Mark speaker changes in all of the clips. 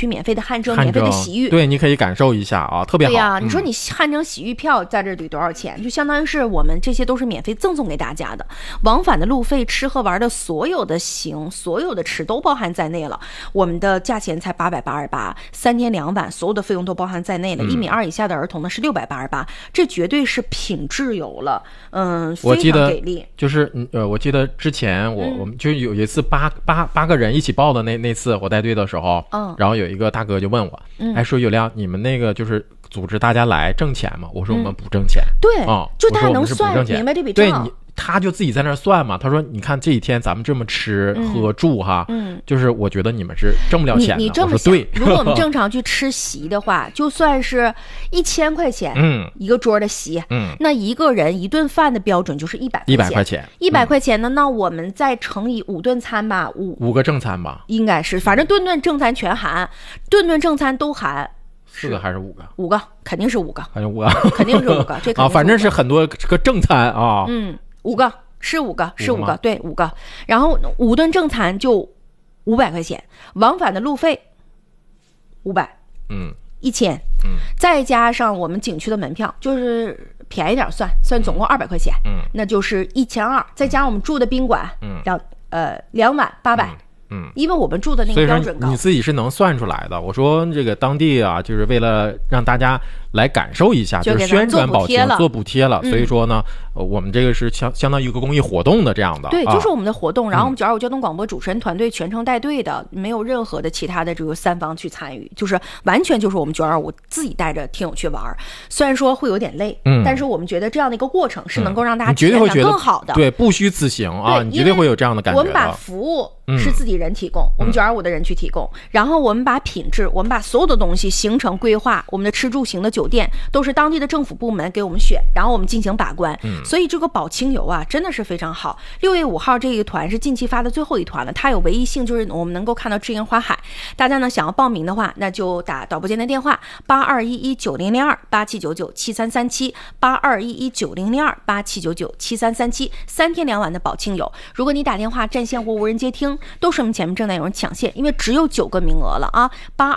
Speaker 1: 取免费的汗蒸、免费的洗浴。
Speaker 2: 对，你可以感受一下啊，特别好。
Speaker 1: 对呀，你说你汗蒸洗浴票在这里多少钱？就相当于是我们这些都是免费赠送给大家的，往返的路费、吃喝玩的所有的行、所有的吃都包含在内了。我们的价钱才888，3天2晚，所有的费用都包含在内了。1.2米以下的儿童呢是688，这绝对是品质游了，非常给力。
Speaker 2: 就是我记得之前我们就有一次八个人一起报的那次我带队的时候，然后有一个大哥就问我，说有亮，你们那个就是组织大家来挣钱吗？我说我们不挣钱。
Speaker 1: 对，就大家能算明白这笔账。
Speaker 2: 对，他就自己在那算嘛。他说：“你看这一天咱们这么吃喝住哈，就是我觉得你们是挣不了钱的。”
Speaker 1: 你这么
Speaker 2: 想，对，
Speaker 1: 如果我们正常去吃席的话，就算是1000块钱，一个桌的席，那一个人一顿饭的标准就是100块钱。100块钱呢，那我们再乘以5顿餐吧，5
Speaker 2: 个正餐吧，
Speaker 1: 应该是，反正顿顿正餐全含，顿顿正餐都含。
Speaker 2: 4个还是5个
Speaker 1: ？5个，肯定是5个，
Speaker 2: 好像5个，
Speaker 1: 肯定是5个，这肯定是5个
Speaker 2: 反正是很多个正餐啊。
Speaker 1: 5个是5个，是5个，对，5个。然后5顿正餐就500块钱，往返的路费500， 1000，再加上我们景区的门票，就是便宜点算总共200块钱，那就是1200，再加上我们住的宾馆，2晚800。因为我们住的那个标准高，
Speaker 2: 你自己是能算出来的。我说这个当地啊，就是为了让大家来感受一下，就是宣传保清做补贴了，所以说呢，我们这个是相当于一个公益活动的这样的。
Speaker 1: 对，就是我们的活动。然后我们925交通广播主持人团队全程带队的，没有任何的其他的这个3方去参与，就是完全就是我们925自己带着听友去玩。虽然说会有点累，但是我们觉得这样的一个过程是能够让大家体验感更好的。
Speaker 2: 对，不虚此行啊，你绝对会有这样的感觉。
Speaker 1: 我们把服务是自己人提供，我们925的人去提供，然后我们把品质，我们把所有的东西行程规划，我们的吃住行的酒店都是当地的政府部门给我们选，然后我们进行把关。所以这个保清游啊真的是非常好。6月5号这一团是近期发的最后一团了，它有唯一性就是我们能够看到知音花海。大家呢想要报名的话，那就打导播间的电话82119002，87997337，82119002，87997337，3天2晚的保清游。如果你打电话占线或无人接听，都说明前面正在有人抢线，因为只有9个名额了啊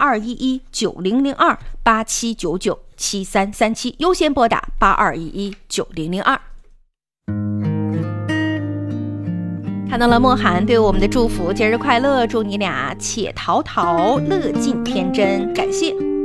Speaker 1: ！82119002，87997337，优先拨打82119002。看到了莫涵对我们的祝福，节日快乐，祝你俩且淘淘乐尽天真，感谢。